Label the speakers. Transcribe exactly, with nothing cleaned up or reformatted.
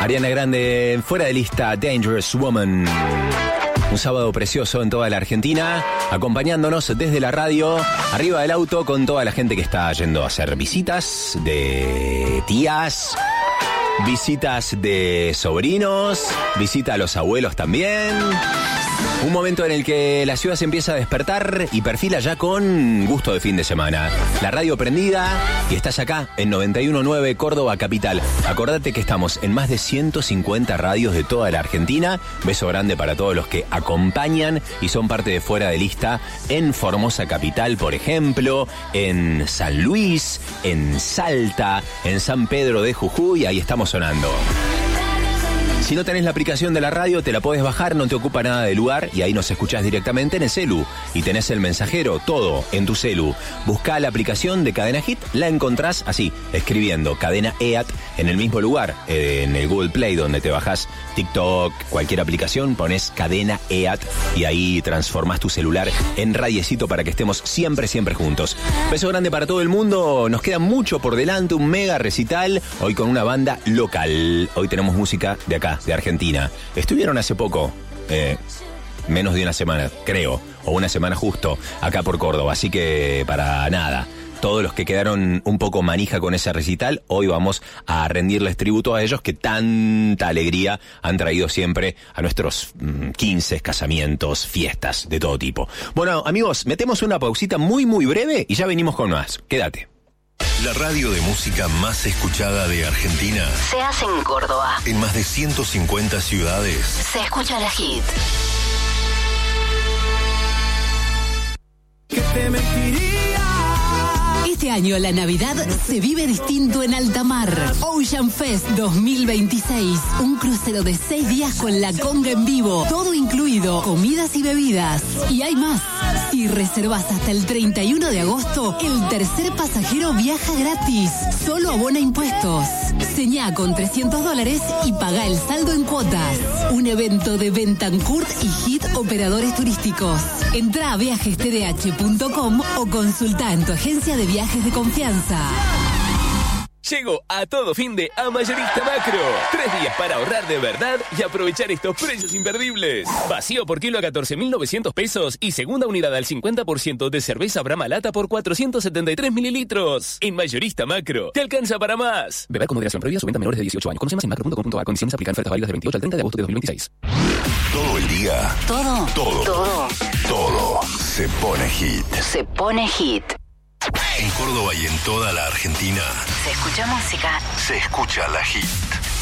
Speaker 1: Ariana Grande, fuera de lista, Dangerous Woman. Un sábado precioso en toda la Argentina, acompañándonos desde la radio, arriba del auto, con toda la gente que está yendo a hacer visitas de tías, visitas de sobrinos, visita a los abuelos también. Un momento en el que la ciudad se empieza a despertar y perfila ya con gusto de fin de semana. La radio prendida y estás acá en noventa y uno punto nueve Córdoba Capital. Acordate que estamos en más de ciento cincuenta radios de toda la Argentina. Beso grande para todos los que acompañan y son parte de Fuera de Lista en Formosa Capital, por ejemplo, en San Luis, en Salta, en San Pedro de Jujuy. Ahí estamos sonando. Si no tenés la aplicación de la radio, te la podés bajar, no te ocupa nada de lugar y ahí nos escuchás directamente en el celu. Y tenés el mensajero, todo en tu celu. Buscá la aplicación de Cadena Hit, la encontrás así, escribiendo Cadena E A T en el mismo lugar, eh, en el Google Play, donde te bajás TikTok, cualquier aplicación, pones Cadena E A T y ahí transformás tu celular en radiecito para que estemos siempre, siempre juntos. Beso grande para todo el mundo, nos queda mucho por delante, un mega recital, hoy con una banda local. Hoy tenemos música de acá, de Argentina. Estuvieron hace poco, eh, menos de una semana, creo, o una semana justo, acá por Córdoba, así que para nada. Todos los que quedaron un poco manija con ese recital, hoy vamos a rendirles tributo a ellos que tanta alegría han traído siempre a nuestros mmm, quince, casamientos, fiestas de todo tipo. Bueno, amigos, metemos una pausita muy muy breve y ya venimos con más. Quédate.
Speaker 2: La radio de música más escuchada de Argentina
Speaker 3: se hace en Córdoba.
Speaker 2: En más de ciento cincuenta ciudades.
Speaker 3: Se escucha la Hit.
Speaker 4: ¿Qué te mentiría?
Speaker 5: Este año la Navidad se vive distinto en alta mar. Ocean Fest dos mil veintiséis. Un crucero de seis días con la conga en vivo. Todo incluido, comidas y bebidas. Y hay más. Si reservas hasta el treinta y uno de agosto, el tercer pasajero viaja gratis. Solo abona impuestos. Señá con trescientos dólares y paga el saldo en cuotas. Un evento de Bentancourt y Hit Operadores Turísticos. Entrá a viajes t d h punto com o consulta en tu agencia de viajes de confianza.
Speaker 6: Llegó a todo fin de a Mayorista Macro. Tres días para ahorrar de verdad y aprovechar estos precios imperdibles. Vacío por kilo a catorce mil novecientos pesos y segunda unidad al cincuenta por ciento de cerveza Brahma Lata por cuatrocientos setenta y tres mililitros. En Mayorista Macro, te alcanza para más. Beber con moderación, prohibida su venta a menores de dieciocho años. Conoce más en macro punto com punto a. Condiciones aplican. Ofertas válidas del veintiocho al treinta de agosto de dos mil veintiséis.
Speaker 2: Todo el día.
Speaker 3: Todo.
Speaker 2: Todo.
Speaker 3: Todo.
Speaker 2: Todo se pone hit.
Speaker 3: Se pone Hit.
Speaker 2: En Córdoba y en toda la Argentina
Speaker 3: Se escucha música.
Speaker 2: se escucha la Hit.